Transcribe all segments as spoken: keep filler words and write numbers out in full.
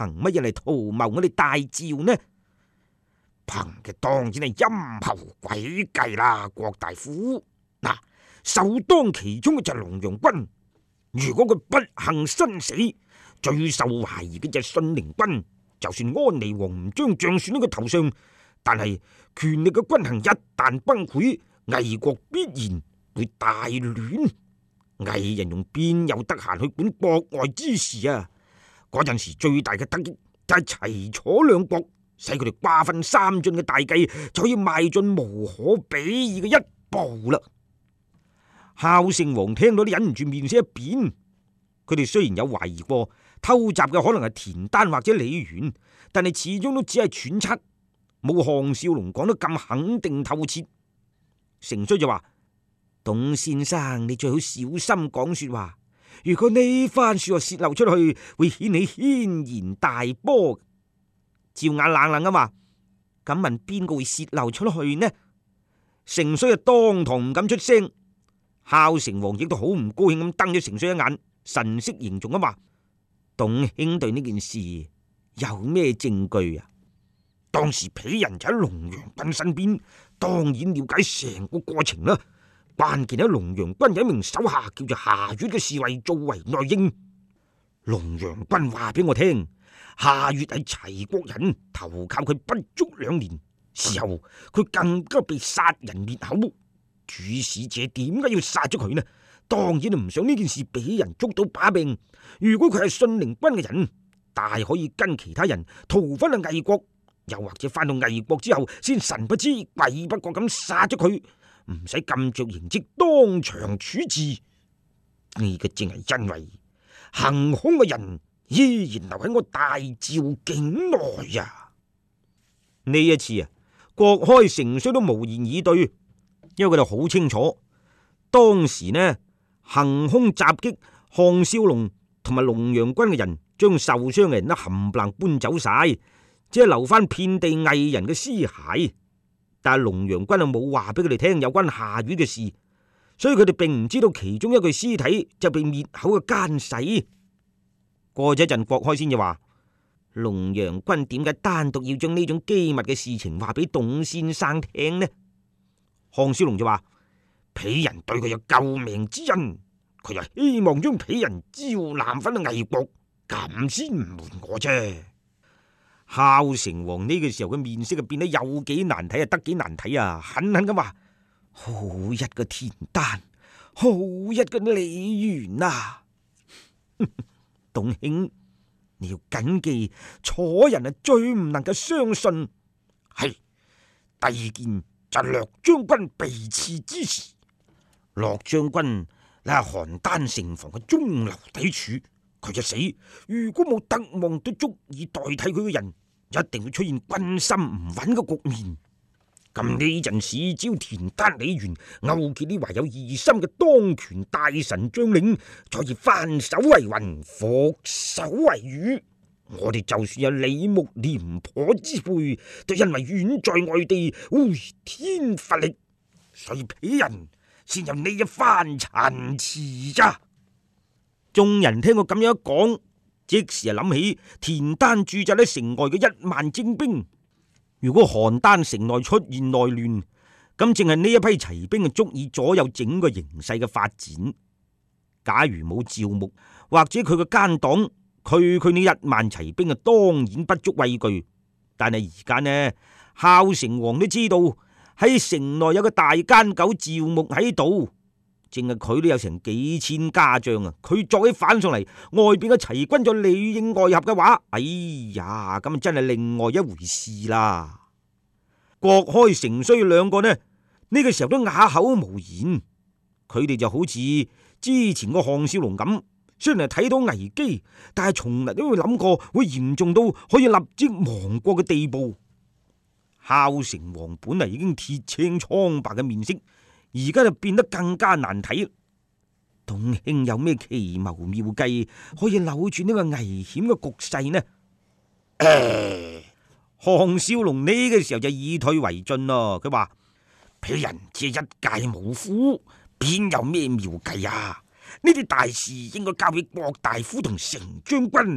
憑乜嘢嚟圖謀我哋大趙呢？憑嘅當然係陰謀詭計啦，郭大夫。嗱，首當其衝嘅就係龍陽君。如果佢不幸身死，最受懷疑嘅就係信陵君。就算安尼王唔將杖算喺佢頭上，但係權力嘅均衡一旦崩潰，魏國必然會大亂。魏人用邊有得閒去管國外之事啊？嗰陣時最大嘅得益就係齊楚兩國，使佢哋瓜分三晉嘅大計就可以邁進無可比擬嘅一步啦。孝成王聽到都忍唔住面色一變。佢哋雖然有懷疑過偷襲嘅可能係田丹或者李元，但係始終都只係揣測，冇項少龍講得咁肯定透徹。成衰就話：董先生，你最好小心講說話，如果呢番說話泄漏出去，會掀起軒然大波。趙雅冷冷啊嘛，咁問邊個會泄漏出去呢？成衰啊當堂唔敢出聲。孝成王亦都好唔高興咁瞪咗成衰一眼，神色凝重啊嘛。董兄對呢件事有咩證據啊？當時鄙人就喺龍陽君身邊，當然了解成個過程啦。關鍵喺龍陽君有一名手下叫做夏月嘅侍衛作為內應。龍陽君話俾我聽，夏月係齊國人，投靠佢不足兩年，事後佢更加被殺人滅口。主使者點解要殺咗佢呢？當然唔想呢件事俾人捉到把柄。如果佢係信陵君嘅人，大可以跟其他人逃翻去魏國，又或者翻到魏國之後，先神不知鬼不覺咁殺咗佢，唔使撳着刑職當場處置。呢個正係因為行凶嘅人依然留喺我大趙境內呀。呢一次啊，郭開成衰都無言以對，因為佢哋好清楚，當時呢行凶襲擊項少龍同埋龍陽君嘅人，將受傷嘅人都冚唪唥搬走晒，只係留翻遍地魏人嘅屍骸。但係龍陽君又冇話俾佢哋聽有關夏月嘅事，所以佢哋並唔知道其中一具屍體就被滅口嘅奸細。過咗一陣，郭開先就話：龍陽君點解單獨要將呢種機密嘅事情話俾董先生聽呢？項少龍就話：鄙人對佢有救命之恩，佢又希望將鄙人招攬翻去魏國，咁先唔瞞我啫。孝成王呢個時候嘅面色就變得有幾難睇啊，得幾難睇啊，狠狠咁話：好一個田丹，好一個李元啊！董兄，你要謹記，楚人係最唔能夠相信。係第二件就係駱將軍被刺之時，駱將軍你係邯鄲城防嘅中流砥柱，佢就死。如果冇德望都足以代替佢嘅人，一定會出現軍心唔穩嘅局面。咁呢陣時，只要田丹李元勾結啲懷有異心嘅當權大臣將領，再以翻手為雲，覆手為雨，我哋就算有李牧廉頗之輩，都因為遠在外地，回天乏力，所以鄙人先有呢一番陳詞咋。眾人聽我咁樣一講，即時啊諗起田丹駐紮喺城外嘅一萬精兵。如果邯鄲城內出現內亂，咁正係呢一批齊兵足以左右整個形勢嘅發展。假如冇趙牧或者佢嘅奸黨，佢佢呢一萬齊兵啊，當然不足畏懼。但係而家呢，孝成王都知道喺城內有個大奸狗趙牧喺度，淨係佢都有成幾千家將啊！佢作起反上嚟，外邊嘅齊軍再裡應外合嘅話，哎呀，咁真係另外一回事啦。郭開成衰兩個呢，呢、呢個時候都啞口無言。佢哋就好似之前個項少龍咁，雖然係睇到危機，但係從來都會諗過會嚴重到可以立即亡國嘅地步。孝成王本嚟已經鐵青蒼白嘅面色，而家就變得更加難睇。董兄有咩奇謀妙計可以扭轉呢個危險嘅局勢呢？誒，項少龍呢個時候就以退為進咯。佢話：鄙人只係一介武夫，邊有咩妙計啊？呢啲大事應該交俾郭大夫同成將軍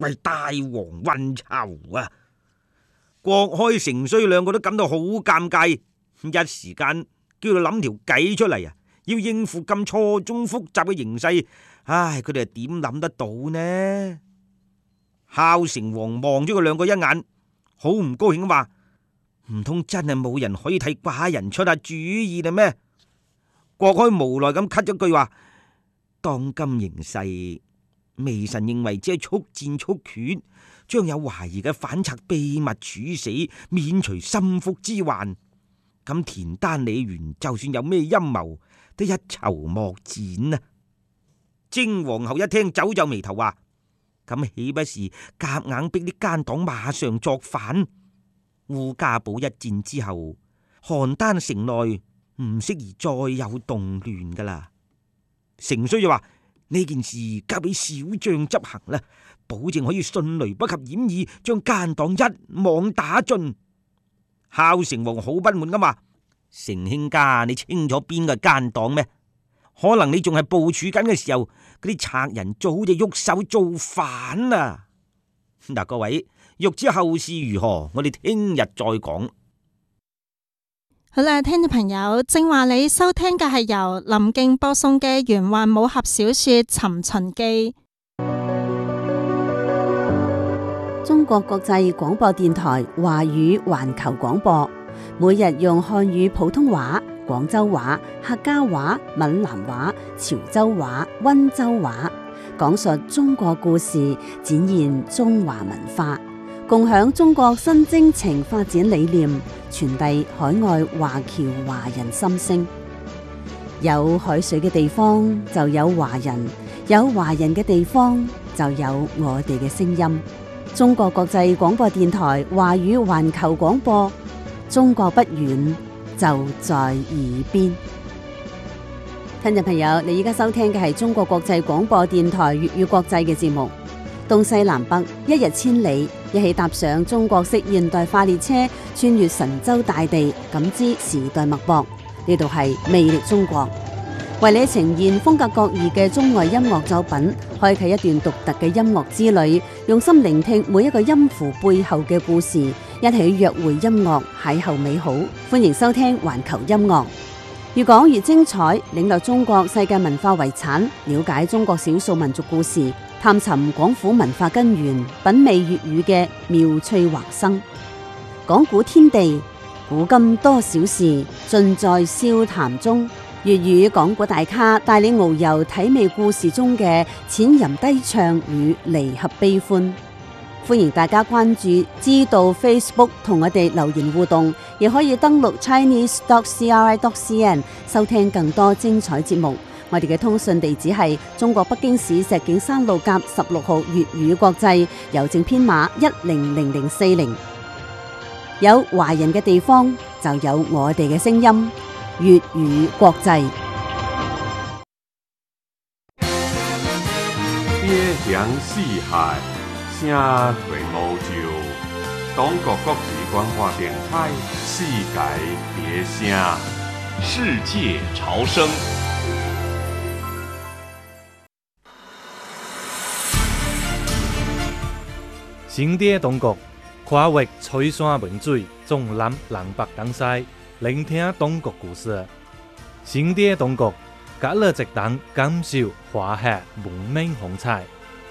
為大王運籌啊！郭開成衰兩個都感到好尷尬，一時間叫佢諗條計出嚟啊！要應付咁錯綜複雜嘅形勢，唉，佢哋係點諗得到呢？孝成王望咗佢兩個一眼，好唔高興咁話：唔通真係冇人可以替寡人出下主意啦咩？郭開無奈咁咳咗句話：當今形勢，微臣認為只係速戰速決，將有懷疑嘅反賊秘密處死，免除心腹之患。咁田丹李元就算有咩陰謀，都一籌莫展啊！貞皇后一聽，皺皺眉頭話：咁豈不是夾硬逼啲奸黨馬上作反？烏家堡一戰之後，邯鄲城內唔適宜再有動亂噶啦。成衰就話：呢件事交俾小將執行啦，保證可以迅雷不及掩耳，將奸黨一網打盡。孝成王好不滿咁話：成卿家，你清楚邊個奸黨咩？可能你仲係部署緊嘅時候，嗰啲賊人早就喐手造反啦。嗱，各位欲知後事如何，我哋聽日再講。 好啦，聽眾朋友，正話你收聽嘅係由林敬播送嘅玄幻武俠小說《尋秦記》。 中國國際廣播電台華語環球廣播，每日用漢語普通話、廣州話、客家話、閩南話、潮州話、溫州話，講述中國故事，展現中華文化，共享中國新征程發展理念，傳遞海外華僑華人心聲。有海水嘅地方就有華人，有華人嘅地方就有我哋嘅聲音。中國國際廣播電台華語環球廣播，中國不遠，就在耳邊。聽眾朋友，你而家收聽嘅係中國國際廣播電台粵語國際嘅節目。東西南北，一日千里，一起踏上中國式現代化列車，穿越神州大地，感知時代脈搏。呢度係魅力中國，為你呈現風格各異嘅中外音樂作品，開啟一段獨特嘅音樂之旅，用心聆聽每一個音符背後嘅故事，一起約會音樂，邂逅美好。歡迎收聽環球音樂，越講越精彩，領略中國世界文化遺產，了解中國少數民族故事，探尋廣府文化根源，品味粵語嘅妙趣橫生。講古天地，古今多少事，盡在笑談中。粵語講古大咖帶你遨遊體味故事中嘅淺吟低唱與離合悲歡。歡迎大家關注知道 Facebook 同我哋留言互動，亦可以登錄 chinese dot c r i dot c n 收聽更多精彩節目。我哋嘅通訊地址係中國北京市石景山路甲十六號粵語國際，郵政編碼一零零零四零。有華人嘅地方就有我哋嘅聲音，粵語國際。 邊鄉四海，聲退無就。中國國際廣播電台，世界別聲，世界潮聲。 新地中國，跨越翠山文水，縱覽南北東西，聆聽中國故事。新地中國，隔了直檔感受華夏文明風采。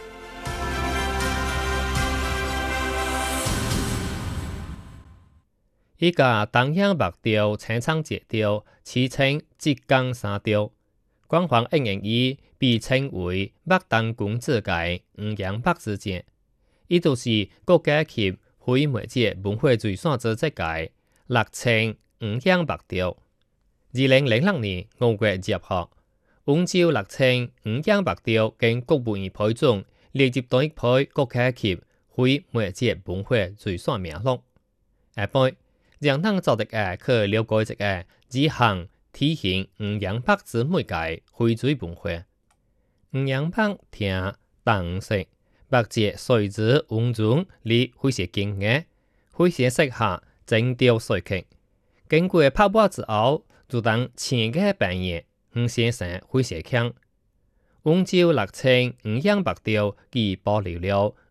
依家東陽北調青倉節調，此稱浙江三調。官方應用以被稱為北東公子界五陽北之節。伊就是國家級非物質文化遺產之一界，歷稱五陽北調。二零零六年五月入學，溫州歷稱五陽北調經國務院批准列入第一批國家級非物質文化遺產名錄。下輩讓人做得嘅可了解一個以行體現五陽北之每界非遺文化。五陽北聽當色。白節隨之溫中里會寫經嘅，會寫適合整調水曲。經過拍播之後，就當前嘅扮演吳先生會寫腔。溫州歷稱五陽北調，既保留了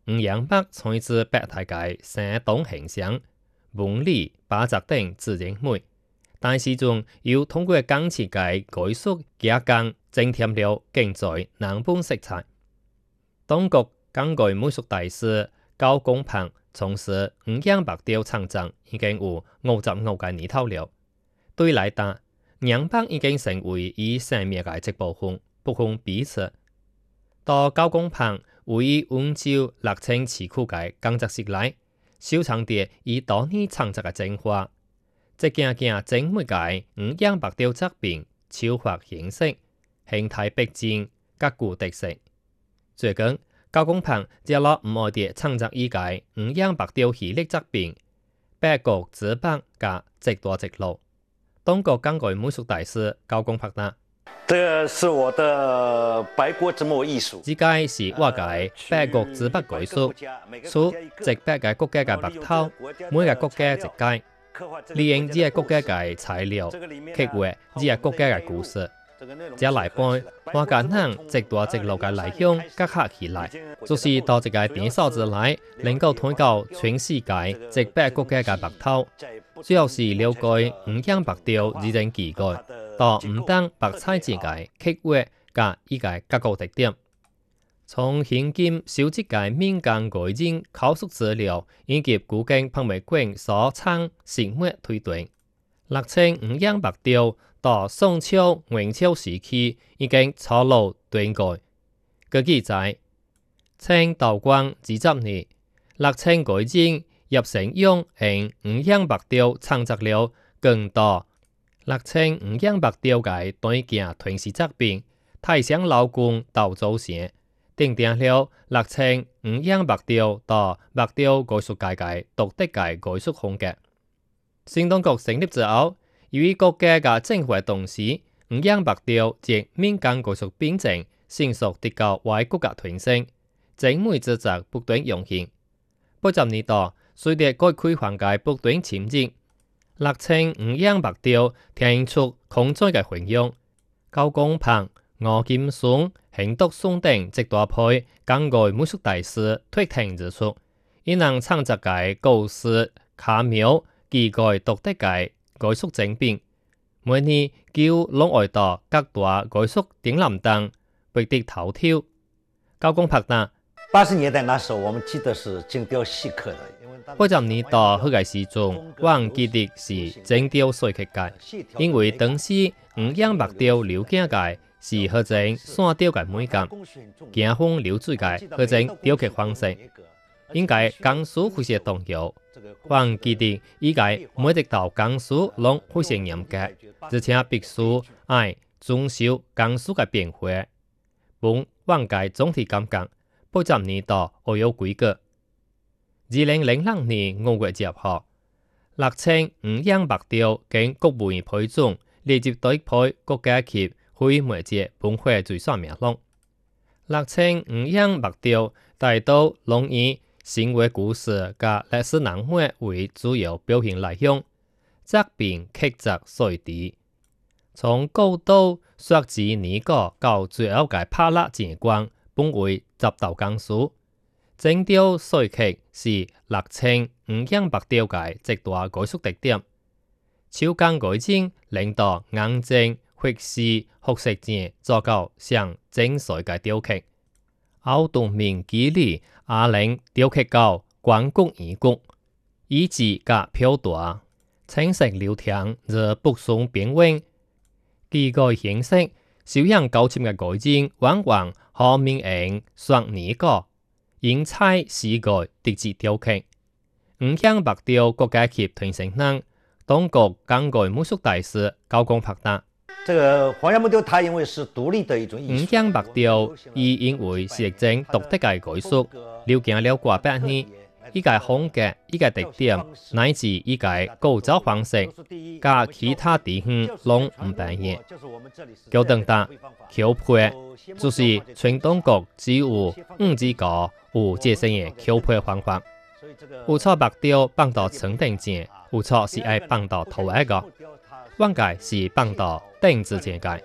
五楊北採自北大街山東形象、紋理、八則等自然美，但是仲要通過鋼設計改塑加工，增添了更在南本色彩。當局更改美術大師高公鵬從事五楊北調創作已經有五十五個年頭了。對來打，楊北已經成為以生命嘅一部分，不分彼此。到高公鵬為以溫州六清詞庫嘅工作室內，收藏啲以當年創作嘅精華，即件件精美嘅五楊北調作品，超發形式、形態逼真、各具特色。最近，高公鵬接落唔愛啲創作以外五楊北調系列作品，八國之北加直多直路。當局更改美術大師高公鵬啦。 這是我的白國之墨藝術。 呢個是我嘅八國之北改塑，屬直北嘅國家嘅白頭，每個國家一界，利用呢個國家嘅材料，刻畫呢個國家嘅故事。這來point，我簡單直多直路嘅內容結合起來，就是到這個電數字內，能夠睇到全世界直北國家嘅白頭，主要是了解五楊北調呢種機構。到唔單白彩之界刻畫加依個各個特點，從現今收集嘅民間外人考述資料以及古今潘美君所參成末推斷，六清五楊北調到宋朝、元朝時期已經初露斷改。據記載，清道光二十年，六清外人入城用用五楊北調創作了更多。六清五楊北調嘅對件傳世作品，太上老君鬥祖先，定定了六清五楊北調到北調藝術界嘅獨特嘅藝術風格。新當局成立之後，由於國家嘅政府同時，五楊北調及民間藝術變成迅速得到外國嘅傳承，精美之作不斷湧現。八十年代，隨着改革開放嘅不斷潛入，六清五楊北調體現出空載嘅形象，高公鵬、吳金松、邢篤松等一大批更改美術大師推挺之處，以能創作嘅高斯巧妙、奇怪獨特嘅藝術精品，每年叫攏愛到各大藝術展覽等不得頭條。高公鵬呢？ 八十年代那時候，我們記得是精雕細刻的。 八十年代嗰個時鐘，我記得是精雕細刻嘅，因為當時五楊北調流行嘅是嗰種線雕嘅美感，鏡風流水嘅嗰種雕刻方式，應該工書非常重要。我記得依個每一道工書攏非常嚴格，而且必須愛遵守工書嘅變化。本我嘅總體感覺，八十年代好有規格。二零零六年五月十號，六清五楊北調經國務院批准列入對配國家級非物質文化遺產名錄。六清五楊北調大都攏以生活故事加歷史人物為主要表現內容，作品刻質細緻，從高度設計擬稿到最後嘅拍落前光，本為十道工書。精雕細刻是六清五楊北調嘅一大藝術特點。手工藝人領導硬淨、活絲、學識正做到上精髓嘅雕刻。凹洞面肌理也能雕刻到關谷異谷，以至甲飄大，清晰流暢而不鬆變穩。技藝形式，修養高深嘅藝人往往好明顯說擬稿。因材施改特質雕刻，五楊北調國家級傳承人，當局更改美術大師高公鵬啦。 這個黃楊北調，它因為是獨立的一種藝術。 五楊北調亦因為是一種獨特嘅藝術，流行了過百年，依個風格、依個特點，乃至依個構造方式，加其他地方攏唔變嘅。叫等等，橋配就是全當局只有五支個。有這些嘅調配方法，有錯北調放到層頂間，有錯是愛放到頭一個，往界是放到頂之間界。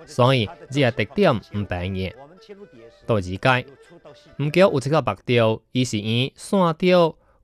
所以只个特点唔变嘅。第二屆，唔叫有一个目标，伊是以线条